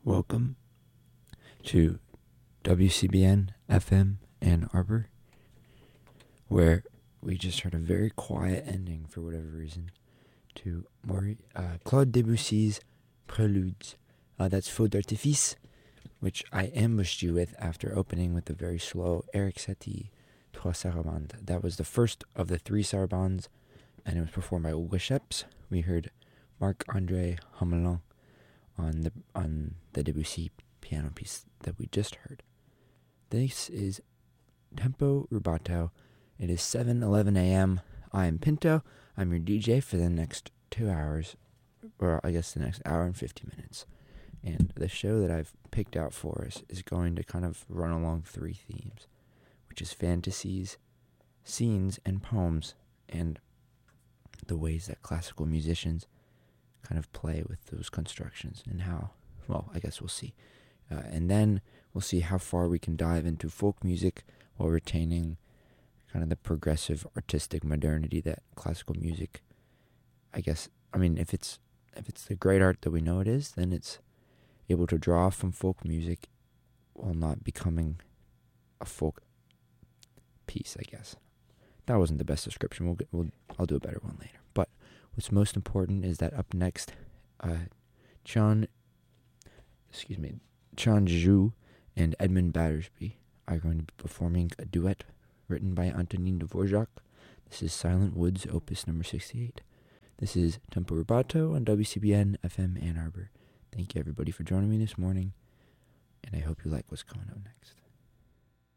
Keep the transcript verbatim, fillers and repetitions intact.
Welcome to W C B N F M Ann Arbor, where we just heard a very quiet ending for whatever reason to Maurice, uh, Claude Debussy's Préludes. Uh, that's Feu d'Artifice, which I ambushed you with after opening with the very slow Erik Satie Trois Sarabandes. That was the first of the three sarabandes, and it was performed by Hugo Sheps. We heard Marc-André Hamelin on the on the Debussy piano piece that we just heard. This is Tempo Rubato. It is seven eleven a.m. I am Pinto. I'm your D J for the next two hours, or I guess the next hour and fifty minutes. And the show that I've picked out for us is going to kind of run along three themes, which is fantasies, scenes, and poems, and the ways that classical musicians kind of play with those constructions and how, well, I guess we'll see. Uh, and then we'll see how far we can dive into folk music while retaining kind of the progressive artistic modernity that classical music, I guess, I mean, if it's if it's the great art that we know it is, then it's able to draw from folk music while not becoming a folk piece, I guess. That wasn't the best description. We'll, get, we'll I'll do a better one later. But what's most important is that up next, uh, Chan, excuse me, Chan Zhu and Edmund Battersby are going to be performing a duet written by Antonin Dvorak. This is Silent Woods, opus number sixty-eight. This is Tempo Rubato on W C B N F M Ann Arbor. Thank you everybody for joining me this morning, and I hope you like what's coming up next.